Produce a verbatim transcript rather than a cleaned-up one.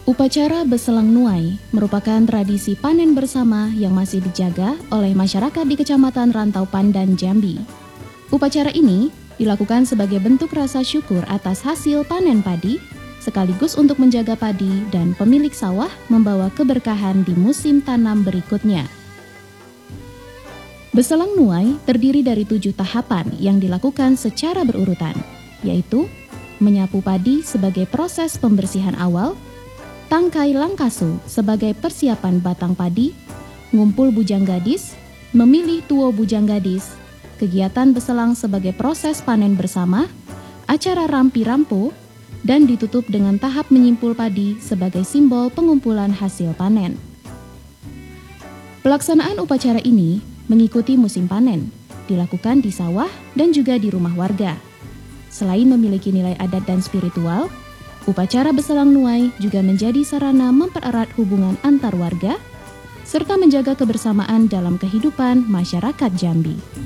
Upacara Beselang Nuai merupakan tradisi panen bersama yang masih dijaga oleh masyarakat di Kecamatan Rantau Pandan, Jambi. Upacara ini dilakukan sebagai bentuk rasa syukur atas hasil panen padi, sekaligus untuk menjaga padi dan pemilik sawah membawa keberkahan di musim tanam berikutnya. Beselang Nuai terdiri dari tujuh tahapan yang dilakukan secara berurutan, yaitu menyapu padi sebagai proses pembersihan awal, tangkai langkasu sebagai persiapan batang padi, ngumpul bujang gadis, memilih tuo bujang gadis, kegiatan beselang sebagai proses panen bersama, acara rampi rampo, dan ditutup dengan tahap menyimpul padi sebagai simbol pengumpulan hasil panen. Pelaksanaan upacara ini mengikuti musim panen, dilakukan di sawah dan juga di rumah warga. Selain memiliki nilai adat dan spiritual, upacara Beselang Nuai juga menjadi sarana mempererat hubungan antar warga serta menjaga kebersamaan dalam kehidupan masyarakat Jambi.